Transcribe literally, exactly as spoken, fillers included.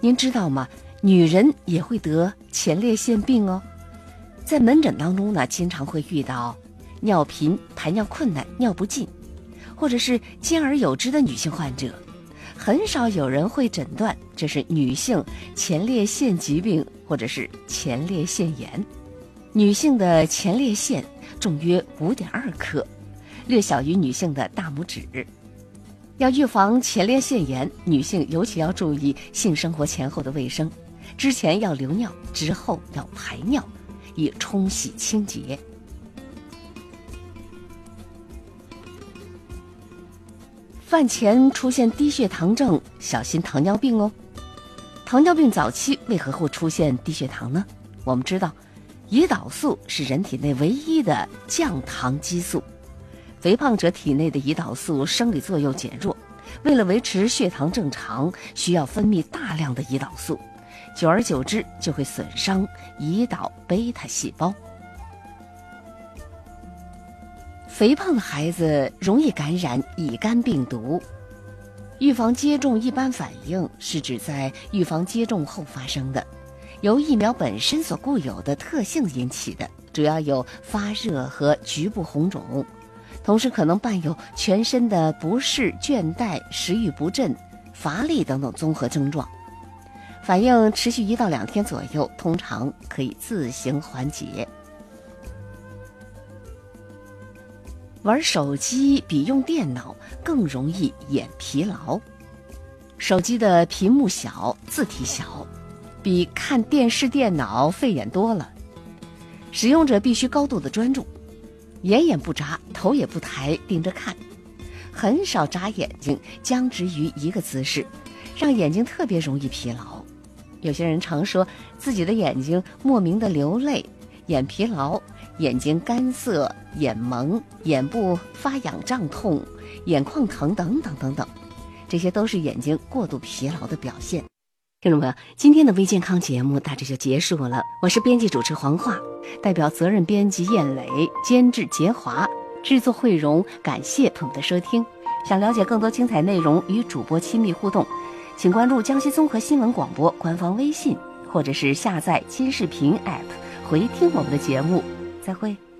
您知道吗？女人也会得前列腺病哦。在门诊当中呢，经常会遇到尿频、排尿困难、尿不尽，或者是兼而有之的女性患者，很少有人会诊断这是女性前列腺疾病或者是前列腺炎。女性的前列腺重约 五点二克，略小于女性的大拇指。要预防前列腺炎，女性尤其要注意性生活前后的卫生，之前要留尿，之后要排尿，以冲洗清洁。饭前出现低血糖症，小心糖尿病哦。糖尿病早期为何会出现低血糖呢？我们知道，胰岛素是人体内唯一的降糖激素。肥胖者体内的胰岛素生理作用减弱，为了维持血糖正常，需要分泌大量的胰岛素，久而久之就会损伤胰岛贝塔细胞。肥胖的孩子容易感染乙肝病毒。预防接种一般反应是指在预防接种后发生的，由疫苗本身所固有的特性引起的，主要有发热和局部红肿，同时可能伴有全身的不适、倦怠、食欲不振、乏力等等综合症状，反应持续一到两天左右，通常可以自行缓解。玩手机比用电脑更容易眼疲劳。手机的屏幕小，字体小，比看电视、电脑费眼多了。使用者必须高度的专注，眼眼不眨，头也不抬，盯着看，很少眨眼睛，僵直于一个姿势，让眼睛特别容易疲劳。有些人常说自己的眼睛莫名的流泪、眼疲劳、眼睛干涩、眼蒙、眼部发痒胀痛、眼眶疼等等等等，这些都是眼睛过度疲劳的表现。听众朋友，今天的微健康节目大致就结束了，我是编辑主持黄华，代表责任编辑燕磊，监制杰华，制作慧荣，感谢朋友的收听。想了解更多精彩内容与主播亲密互动，请关注江西综合新闻广播官方微信，或者是下载金视频 A P P 回听我们的节目。再会。